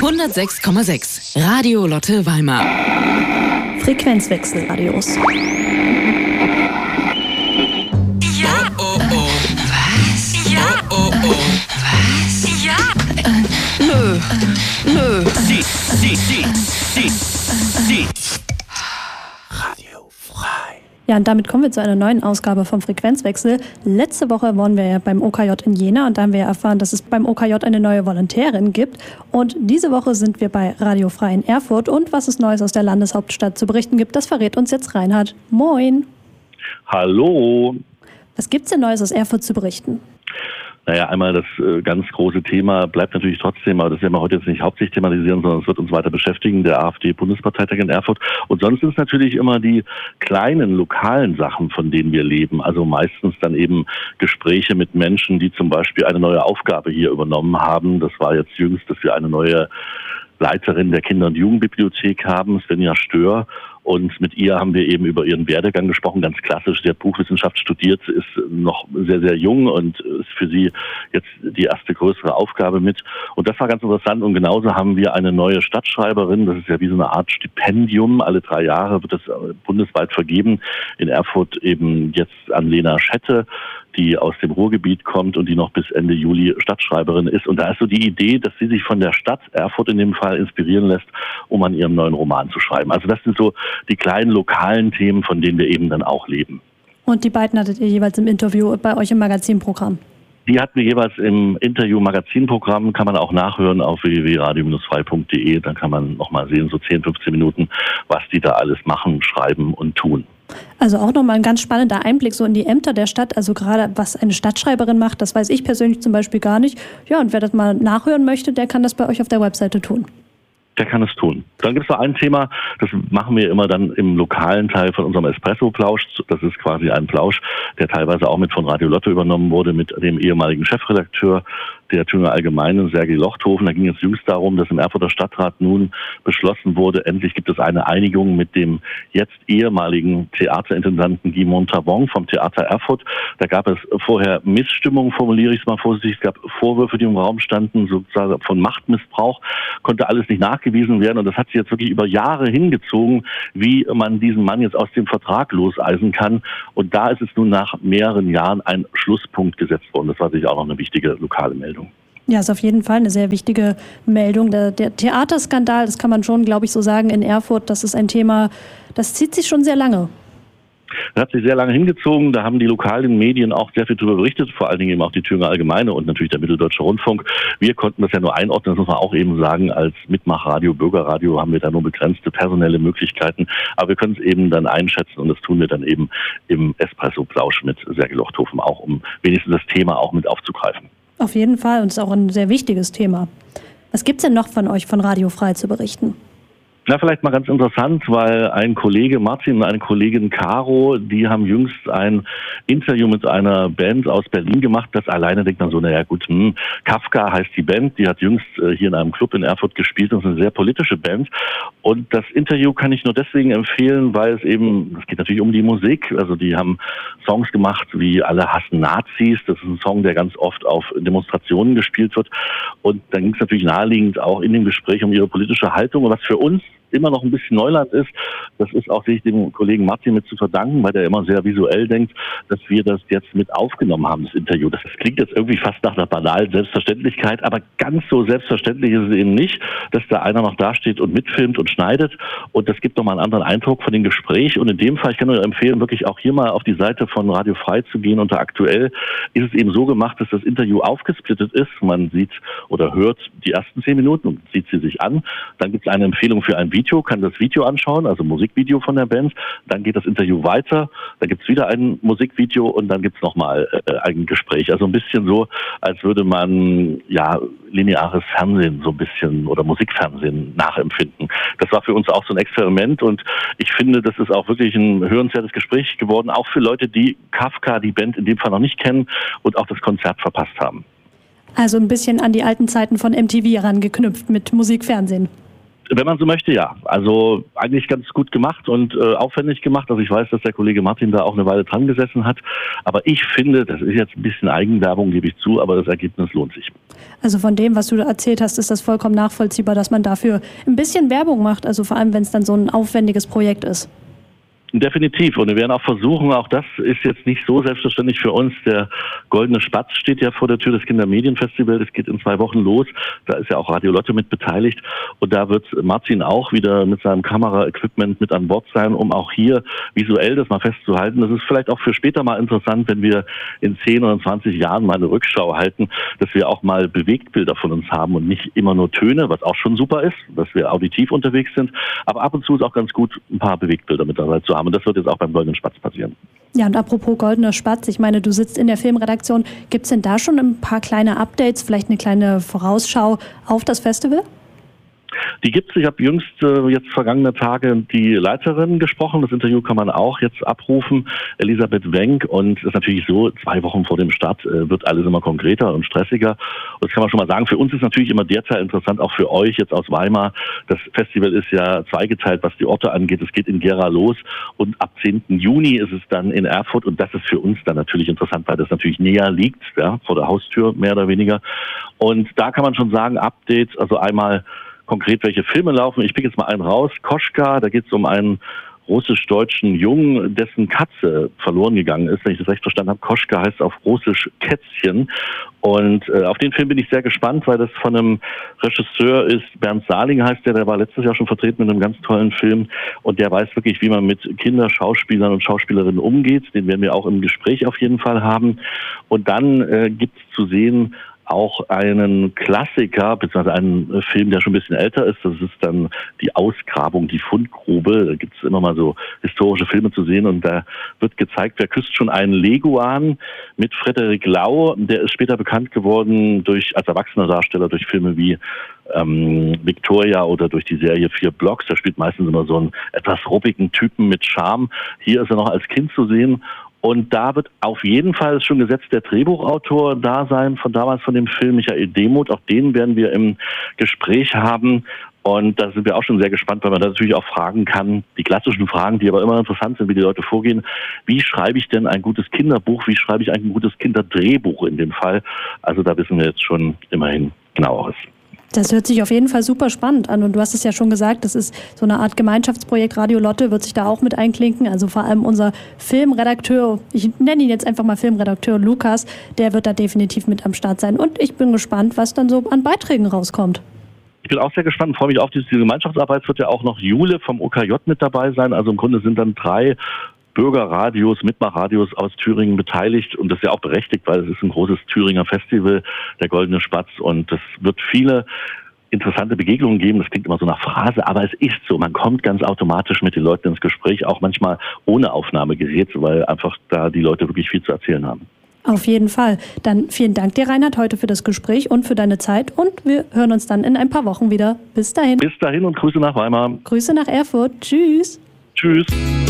106,6 Radio Lotte Weimar. Frequenzwechselradios. Ja. Oh, oh, oh. Was? Ja. Oh, oh, oh. Was? Ja. Nö. Sie. Radio frei. Ja, und damit kommen wir zu einer neuen Ausgabe vom Frequenzwechsel. Letzte Woche waren wir ja beim OKJ in Jena und da haben wir erfahren, dass es beim OKJ eine neue Volontärin gibt. Und diese Woche sind wir bei Radio Frei in Erfurt und was es Neues aus der Landeshauptstadt zu berichten gibt, das verrät uns jetzt Reinhard. Moin. Hallo. Was gibt's denn Neues aus Erfurt zu berichten? Naja, einmal das ganz große Thema bleibt natürlich trotzdem, aber das werden wir heute jetzt nicht hauptsächlich thematisieren, sondern es wird uns weiter beschäftigen, der AfD-Bundesparteitag in Erfurt. Und sonst sind es natürlich immer die kleinen, lokalen Sachen, von denen wir leben. Also meistens dann eben Gespräche mit Menschen, die zum Beispiel eine neue Aufgabe hier übernommen haben. Das war jetzt jüngst, dass wir eine neue Leiterin der Kinder- und Jugendbibliothek haben, Svenja Stör. Und mit ihr haben wir eben über ihren Werdegang gesprochen, ganz klassisch. Sie hat Buchwissenschaft studiert, ist noch sehr, sehr jung und ist für sie jetzt die erste größere Aufgabe mit. Und das war ganz interessant. Und genauso haben wir eine neue Stadtschreiberin. Das ist ja wie so eine Art Stipendium. Alle 3 Jahre wird das bundesweit vergeben. In Erfurt eben jetzt an Lena Schette, die aus dem Ruhrgebiet kommt und die noch bis Ende Juli Stadtschreiberin ist. Und da ist so die Idee, dass sie sich von der Stadt Erfurt in dem Fall inspirieren lässt, um an ihrem neuen Roman zu schreiben. Also das sind so die kleinen lokalen Themen, von denen wir eben dann auch leben. Und die beiden hattet ihr jeweils im Interview bei euch im Magazinprogramm? Die hatten wir jeweils im Interview-Magazinprogramm, kann man auch nachhören auf www.radio-frei.de. Dann kann man nochmal sehen, so 10, 15 Minuten, was die da alles machen, schreiben und tun. Also auch nochmal ein ganz spannender Einblick so in die Ämter der Stadt, also gerade was eine Stadtschreiberin macht, das weiß ich persönlich zum Beispiel gar nicht. Ja, und wer das mal nachhören möchte, der kann das bei euch auf der Webseite tun. Der kann es tun. Dann gibt es noch ein Thema, das machen wir immer dann im lokalen Teil von unserem Espresso-Plausch. Das ist quasi ein Plausch, der teilweise auch mit von Radio Lotte übernommen wurde, mit dem ehemaligen Chefredakteur der Thüringer Allgemeinen, Sergei Lochthofen. Da ging es jüngst darum, dass im Erfurter Stadtrat nun beschlossen wurde, endlich gibt es eine Einigung mit dem jetzt ehemaligen Theaterintendanten Guy Montavon vom Theater Erfurt. Da gab es vorher Missstimmung, formuliere ich es mal vorsichtig. Es gab Vorwürfe, die im Raum standen, sozusagen von Machtmissbrauch. Konnte alles nicht nachgewiesen werden. Und das hat sich jetzt wirklich über Jahre hingezogen, wie man diesen Mann jetzt aus dem Vertrag loseisen kann. Und da ist es nun nach mehreren Jahren ein Schlusspunkt gesetzt worden. Das war sicher auch noch eine wichtige lokale Meldung. Ja, ist auf jeden Fall eine sehr wichtige Meldung. Der Theaterskandal, das kann man schon, glaube ich, so sagen, in Erfurt, das ist ein Thema, das zieht sich schon sehr lange. Das hat sich sehr lange hingezogen. Da haben die lokalen Medien auch sehr viel darüber berichtet, vor allen Dingen eben auch die Thüringer Allgemeine und natürlich der Mitteldeutsche Rundfunk. Wir konnten das ja nur einordnen, das muss man auch eben sagen, als Mitmachradio, Bürgerradio haben wir da nur begrenzte personelle Möglichkeiten. Aber wir können es eben dann einschätzen und das tun wir dann eben im Espresso-Plausch mit Sergei Lochthofen auch, um wenigstens das Thema auch mit aufzugreifen. Auf jeden Fall und es ist auch ein sehr wichtiges Thema. Was gibt's denn noch von euch von Radio Frei zu berichten? Na, vielleicht mal ganz interessant, weil ein Kollege Martin und eine Kollegin Caro, die haben jüngst ein Interview mit einer Band aus Berlin gemacht. Das alleine denkt man so, naja gut, Kafka heißt die Band, die hat jüngst hier in einem Club in Erfurt gespielt. Das ist eine sehr politische Band. Und das Interview kann ich nur deswegen empfehlen, weil es geht natürlich um die Musik. Also die haben Songs gemacht wie Alle hassen Nazis. Das ist ein Song, der ganz oft auf Demonstrationen gespielt wird. Und dann ging es natürlich naheliegend auch in dem Gespräch um ihre politische Haltung. Und was für uns immer noch ein bisschen Neuland ist, das ist auch sich dem Kollegen Martin mit zu verdanken, weil der immer sehr visuell denkt, dass wir das jetzt mit aufgenommen haben, das Interview. Das klingt jetzt irgendwie fast nach einer banalen Selbstverständlichkeit, aber ganz so selbstverständlich ist es eben nicht, dass da einer noch dasteht und mitfilmt und schneidet und das gibt nochmal einen anderen Eindruck von dem Gespräch und in dem Fall, ich kann nur empfehlen, wirklich auch hier mal auf die Seite von Radio Frei zu gehen. Unter aktuell ist es eben so gemacht, dass das Interview aufgesplittet ist. Man sieht oder hört die ersten 10 Minuten und sieht sie sich an. Dann gibt es eine Empfehlung für ein Video, kann das Video anschauen, also Musikvideo von der Band. Dann geht das Interview weiter, dann gibt es wieder ein Musikvideo und dann gibt es nochmal ein Gespräch. Also ein bisschen so, als würde man lineares Fernsehen so ein bisschen oder Musikfernsehen nachempfinden. Das war für uns auch so ein Experiment und ich finde, das ist auch wirklich ein hörenswertes Gespräch geworden, auch für Leute, die Kafka, die Band in dem Fall noch nicht kennen und auch das Konzert verpasst haben. Also ein bisschen an die alten Zeiten von MTV herangeknüpft mit Musikfernsehen. Wenn man so möchte, ja. Also eigentlich ganz gut gemacht und aufwendig gemacht. Also ich weiß, dass der Kollege Martin da auch eine Weile dran gesessen hat. Aber ich finde, das ist jetzt ein bisschen Eigenwerbung, gebe ich zu, aber das Ergebnis lohnt sich. Also von dem, was du erzählt hast, ist das vollkommen nachvollziehbar, dass man dafür ein bisschen Werbung macht. Also vor allem, wenn es dann so ein aufwendiges Projekt ist. Definitiv. Und wir werden auch versuchen, auch das ist jetzt nicht so selbstverständlich für uns. Der Goldene Spatz steht ja vor der Tür des Kindermedienfestivals. Es geht in 2 Wochen los. Da ist ja auch Radio Lotte mit beteiligt. Und da wird Martin auch wieder mit seinem Kameraequipment mit an Bord sein, um auch hier visuell das mal festzuhalten. Das ist vielleicht auch für später mal interessant, wenn wir in 10 oder 20 Jahren mal eine Rückschau halten, dass wir auch mal Bewegtbilder von uns haben und nicht immer nur Töne, was auch schon super ist, dass wir auditiv unterwegs sind. Aber ab und zu ist auch ganz gut, ein paar Bewegtbilder mit dabei zu haben. Und das wird jetzt auch beim Goldenen Spatz passieren. Ja, und apropos Goldener Spatz, ich meine, du sitzt in der Filmredaktion. Gibt es denn da schon ein paar kleine Updates, vielleicht eine kleine Vorausschau auf das Festival? Die gibt's. Ich habe jüngst jetzt vergangene Tage die Leiterin gesprochen. Das Interview kann man auch jetzt abrufen. Elisabeth Wenk. Und es ist natürlich so, 2 Wochen vor dem Start wird alles immer konkreter und stressiger. Und das kann man schon mal sagen. Für uns ist natürlich immer der Teil interessant, auch für euch jetzt aus Weimar. Das Festival ist ja zweigeteilt, was die Orte angeht. Es geht in Gera los und ab 10. Juni ist es dann in Erfurt. Und das ist für uns dann natürlich interessant, weil das natürlich näher liegt, ja, vor der Haustür mehr oder weniger. Und da kann man schon sagen, Updates, also einmal konkret, welche Filme laufen. Ich pick jetzt mal einen raus. Koschka, da geht es um einen russisch-deutschen Jungen, dessen Katze verloren gegangen ist, wenn ich das recht verstanden habe. Koschka heißt auf Russisch Kätzchen. Und auf den Film bin ich sehr gespannt, weil das von einem Regisseur ist, Bernd Saling heißt der war letztes Jahr schon vertreten mit einem ganz tollen Film. Und der weiß wirklich, wie man mit Kinderschauspielern und Schauspielerinnen umgeht. Den werden wir auch im Gespräch auf jeden Fall haben. Und dann gibt's zu sehen auch einen Klassiker, beziehungsweise einen Film, der schon ein bisschen älter ist. Das ist dann die Ausgrabung, die Fundgrube. Da gibt es immer mal so historische Filme zu sehen und da wird gezeigt, wer küsst schon einen Leguan mit Frederik Lau. Der ist später bekannt geworden als erwachsener Darsteller durch Filme wie Victoria oder durch die Serie 4 Blocks. Der spielt meistens immer so einen etwas ruppigen Typen mit Charme. Hier ist er noch als Kind zu sehen. Und da wird auf jeden Fall, ist schon gesetzt, der Drehbuchautor da sein, von damals von dem Film, Michael Demuth. Auch den werden wir im Gespräch haben. Und da sind wir auch schon sehr gespannt, weil man da natürlich auch fragen kann, die klassischen Fragen, die aber immer interessant sind, wie die Leute vorgehen. Wie schreibe ich denn ein gutes Kinderbuch? Wie schreibe ich ein gutes Kinderdrehbuch in dem Fall? Also da wissen wir jetzt schon immerhin genaueres. Das hört sich auf jeden Fall super spannend an und du hast es ja schon gesagt, das ist so eine Art Gemeinschaftsprojekt. Radio Lotte wird sich da auch mit einklinken, also vor allem unser Filmredakteur, ich nenne ihn jetzt einfach mal Filmredakteur Lukas, der wird da definitiv mit am Start sein und ich bin gespannt, was dann so an Beiträgen rauskommt. Ich bin auch sehr gespannt und freue mich auf diese Gemeinschaftsarbeit. Es wird ja auch noch Jule vom OKJ mit dabei sein, also im Grunde sind dann 3 Bürgerradios, Mitmachradios aus Thüringen beteiligt und das ist ja auch berechtigt, weil es ist ein großes Thüringer Festival, der Goldene Spatz und es wird viele interessante Begegnungen geben. Das klingt immer so nach Phrase, aber es ist so. Man kommt ganz automatisch mit den Leuten ins Gespräch, auch manchmal ohne Aufnahmegerät, weil einfach da die Leute wirklich viel zu erzählen haben. Auf jeden Fall. Dann vielen Dank dir, Reinhard, heute für das Gespräch und für deine Zeit und wir hören uns dann in ein paar Wochen wieder. Bis dahin. Bis dahin und Grüße nach Weimar. Grüße nach Erfurt. Tschüss. Tschüss.